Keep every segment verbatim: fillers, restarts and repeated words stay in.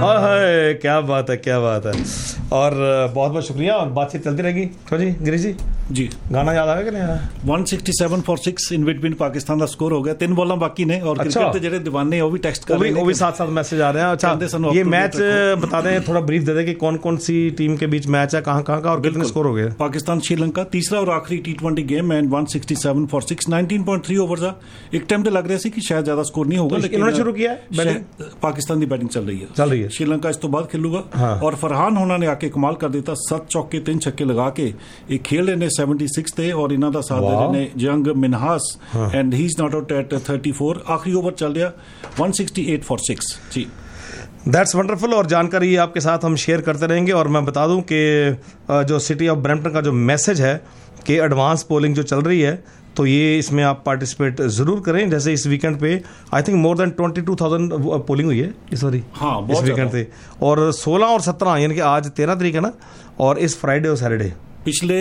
हाय क्या बात है, क्या बात है। और बहुत बहुत शुक्रिया और बातचीत चलती रहेगी। तो जी गिरीश जी जी गाना याद आया कि नहीं आया? one sixty-seven for six in between Pakistan का स्कोर हो गया, तीन बॉलां बाकी ने और अच्छा। क्रिकेट के जेडे दीवाने वो भी टेक्स्ट कर रहे हैं, वो भी साथ साथ मैसेज आ रहे हैं। अच्छा ये मैच बता दें, थोड़ा ब्रीफ दे दें कि कौन कौन सी टीम के बीच मैच है, कहां कहां का और कितने स्कोर हो गए? पाकिस्तान श्रीलंका तीसरा और आखिरी T twenty game and one sixty-seven for six nineteen point three over था। एक टाइम पे लग रहा है कि शायद ज्यादा स्कोर नहीं होगा, लेकिन इन्होंने शुरू किया है, पाकिस्तान की बैटिंग चल रही है चल रही है श्रीलंका इस तो बाद खेलूगा। हाँ। और फरहान होना ने आके कमाल कर देता, सत चौके तीन छक्के लगा के एक खेल रहे ने छिहत्तर थे और इन्हों का साथ दे रहे ने जंग Minhas and he is not out at thirty-four। आखिरी ओवर चल रहा one sixty-eight for six ji. That's wonderful. और जानकारी आपके साथ हम शेयर करते रहेंगे। और मैं बता दूं कि जो सिटी ऑफ ब्रैम्पटन का जो मैसेज है कि एडवांस पोलिंग जो चल रही है, तो ये इसमें आप पार्टिसिपेट जरूर करें। जैसे इस वीकेंड पे I think more than twenty two thousand polling हुई है इस बारी, हाँ, इस वीकेंड पे। और सोलह और सत्रह यानी कि आज तेरह तारीख है ना, और इस फ्राइडे और सैटरडे पिछले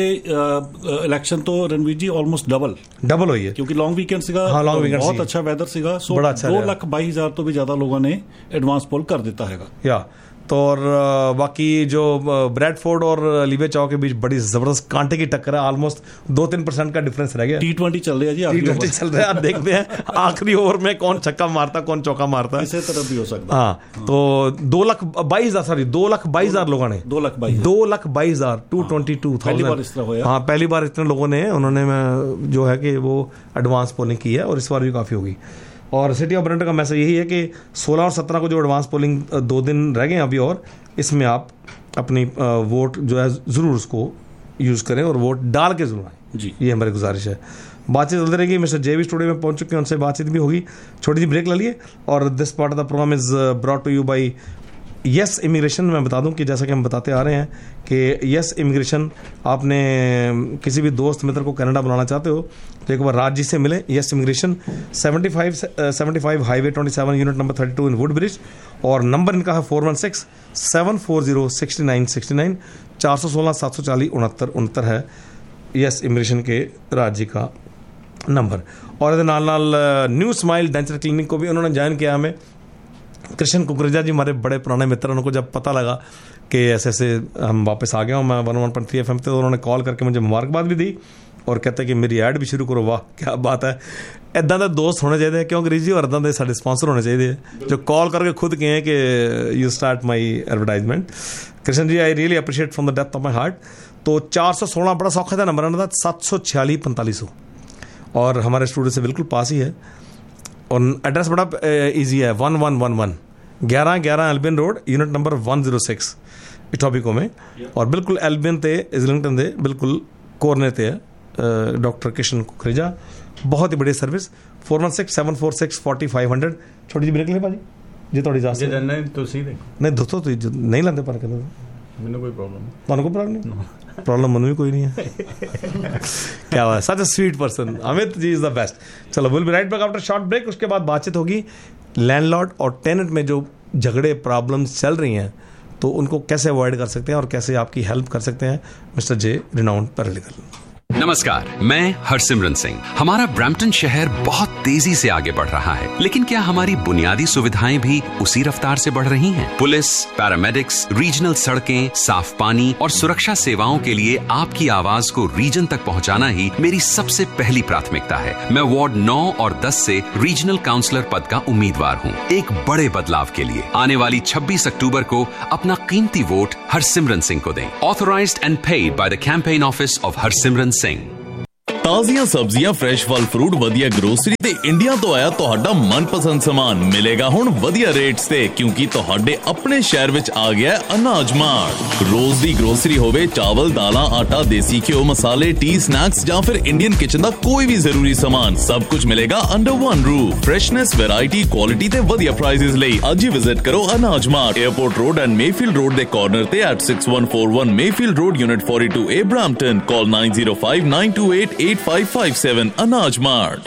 इलेक्शन तो रणवीर जी ऑलमोस्ट डबल डबल हुई है, क्योंकि लॉन्ग वीकेंड सीगा। हाँ, लॉन्ग वीकेंड बहुत अच्छा वेदर सीगा, सो बड़ा अच्छा दो लाख बाईस हजार तो भी ज्यादा लोगों ने एडवांस पोल कर देता है या। तो और बाकी जो ब्रैडफोर्ड और लीवे चौ के बीच बड़ी जबरदस्त कांटे की टक्कर है, ऑलमोस्ट दो तीन परसेंट का डिफरेंस रह गया। टी ट्वेंटी चल रहा है जी, टी ट्वेंटी चल रहा है। आप देखते हैं आखिरी ओवर में कौन छक्का मारता कौन चौका मारता है, इसी तरह भी हो सकता है। हाँ, तो दो लाख बाईस हजार सॉरी दो लाख बाईस हजार लोगों ने दो लाख बाईस दो लाख बाईस हजार टू ट्वेंटी टू थाउजेंड हाँ पहली बार इतने लोगों ने उन्होंने जो है कि वो एडवांस पोलिंग की है, और इस बार भी काफी होगी। और सिटी ऑफ ब्रैम्पटन का मैसेज यही है कि सोलह और सत्रह को जो एडवांस पोलिंग दो दिन रह गए अभी, और इसमें आप अपनी वोट जो है ज़रूर उसको यूज़ करें और वोट डाल के जरूर आए जी, ये हमारी गुजारिश है। बातचीत चलती रहेगी। मिस्टर जे भी स्टूडियो में पहुंच चुके हैं, उनसे बातचीत भी होगी। छोटी सी ब्रेक ले लिए और this part of the programme is brought to you by yes immigration. मैं बता दूं कि जैसा कि हम बताते आ रहे हैं कि यस इमिग्रेशन, आपने किसी भी दोस्त मित्र को कनाडा बुलाना चाहते हो तो एक बार राज जी से मिले। Yes immigration seventy five highway twenty seven unit number thirty two in would bridge, और नंबर इनका है four one six seven four zero sixty nine sixty nine चार सौ सोलह सात सौ चालीस उनहत्तर उनहत्तर है यस इमिग्रेशन के राज जी का नंबर। और नाल नाल न्यू स्माइल डेंटल क्लिनिक को भी उन्होंने ज्वाइन किया। हमें कृष्ण कुकरेजा जी हमारे बड़े पुराने मित्र, उनको जब पता लगा कि ऐसे ऐसे हम वापस आ गया हूँ मैं one one point three F M पे, तो उन्होंने कॉल करके मुझे मुबारकबाद भी दी और कहते कि मेरी ऐड भी शुरू करो। वाह क्या बात है, इदां दे दोस्त होने चाहिए क्यों गिरीश जी, और इदां दे साडे स्पॉन्सर होने चाहिए जो कॉल करके खुद कहें कि you start my advertisement. Krishna ji I really appreciate from the depth of my heart. तो चार सौ सोलह बड़ा सौखा था नंबर था, सात सौ छियालीस पैंतालीस सौ, और हमारे स्टूडियो से बिल्कुल पास ही है। और एड्रेस बड़ा ईजी है, वन वन वन वन ग्यारह ग्यारह Albion road unit number one zero six Etobicoke में, और बिल्कुल एल्बियन ते इजलिंगटन दे बिल्कुल कोरने ते है डॉक्टर कृष्ण कुकरेजा। बहुत ही बढ़िया service. Four one six seven four six forty five hundred. छोटी जी ब्रेक ले भाजी जी, थोड़ी इजाजत नहीं दोस्तों, तो नहीं लाते पर कहते मैंने कोई प्रॉब्लम नहीं, कोई प्रॉब्लम नहीं, प्रॉब्लम मन भी कोई नहीं है। क्या हुआ, सच a sweet person. Amit ji is the best. चलो will be right back after short break. उसके बाद बातचीत होगी लैंडलॉर्ड और टेनेंट में जो झगड़े प्रॉब्लम्स चल रही हैं, तो उनको कैसे अवॉइड कर सकते हैं और कैसे आपकी हेल्प कर सकते हैं मिस्टर जे रिनाउंड पैरालीगल। नमस्कार, मैं हरसिमरन सिंह। हमारा ब्रैम्पटन शहर बहुत तेजी से आगे बढ़ रहा है, लेकिन क्या हमारी बुनियादी सुविधाएं भी उसी रफ्तार से बढ़ रही हैं? पुलिस, पैरामेडिक्स, रीजनल सड़कें, साफ पानी और सुरक्षा सेवाओं के लिए आपकी आवाज को रीजन तक पहुंचाना ही मेरी सबसे पहली प्राथमिकता है। मैं वार्ड नौ और दस से रीजनल काउंसलर पद का उम्मीदवार हूं। एक बड़े बदलाव के लिए आने वाली छब्बीस अक्टूबर को अपना कीमती वोट हरसिमरन सिंह को दें। Authorised and paid by the campaign office of Harsimran Singh. ताज़ियां सब्जियां, फ्रेश फल फ्रूट, वधिया ग्रोसरी ते इंडिया तो आया तुहाडा मनपसंद सामान मिलेगा हुण वधिया रेट्स ते, क्योंकि तुहाडे अपने शहर विच आ गया अनाज मार्ट। रोज दी ग्रोसरी होवे, चावल, दालां, आटा, देसी घ्यो, मसाले, टी, स्नैक्स जां फिर इंडियन किचन दा कोई भी जरूरी सामान, सब कुछ मिलेगा under one roof. Freshness, variety, quality ते वधिया प्राइसेस लई अज ही विजिट करो अनाज mart, airport road and Mayfield road they corner ते eight six one four one Mayfield road unit forty two A Brampton. Call nine zero five nine to eight eight five five seven. अनाज mart.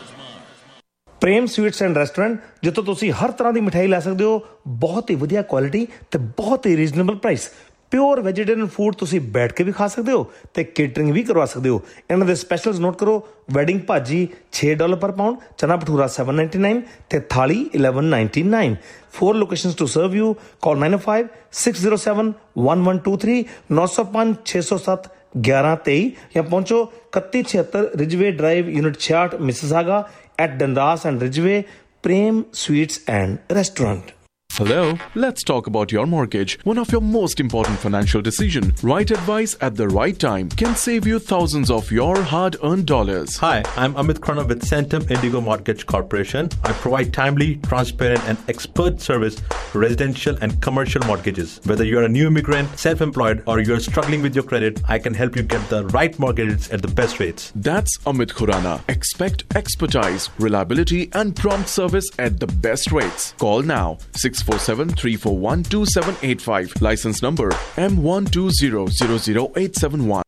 Prem sweets and restaurant, जिੱਥੋਂ ਤੁਸੀਂ हर तरह की मिठाई लै सकते हो, बहुत ही वधिया क्वालिटी ते बहुत ही reasonable price. Pure vegetarian food ਤੁਸੀਂ ਬੈਠ ਕੇ ਵੀ ਖਾ ਸਕਦੇ ਹੋ ਤੇ ਕੇਟਰਿੰਗ ਵੀ ਕਰਵਾ ਸਕਦੇ ਹੋ। ਇਹਨਾਂ ਦੇ ਸਪੈਸ਼ਲਸ ਨੋਟ ਕਰੋ, ਵੈਡਿੰਗ ਭਾਜੀ ਛੇ ਡਾਲਰ ਪਰ ਪਾਉਂਡ, ਚਨਾ ਭਟੂਰਾ ਸੈਵਨ ਨਾਈਨਟੀ ਨਾਈਨ ਤੇ ਥਾਲੀ eleven ninety nine. Four locations to serve you. Call nine oh five, six oh seven, one one two three, nine oh five, six oh seven, one one two three या पहुंचो इकतीस छिहत्तर Ridgeway drive unit छियासठ Mississauga at Dundas and Ridgeway, Prem Sweets and Restaurant. Hello, let's talk about your mortgage. One of your most important financial decision. Right advice at the right time can save you thousands of your hard-earned dollars. Hi, I'm Amit Khurana with Centum Indigo Mortgage Corporation. I provide timely, transparent and expert service for residential and commercial mortgages. Whether you're a new immigrant, self-employed or you're struggling with your credit, I can help you get the right mortgages at the best rates. That's Amit Khurana. Expect expertise, reliability and prompt service at the best rates. Call now. six four seven, three four one, two seven eight five. License number M one two zero zero zero eight seven one.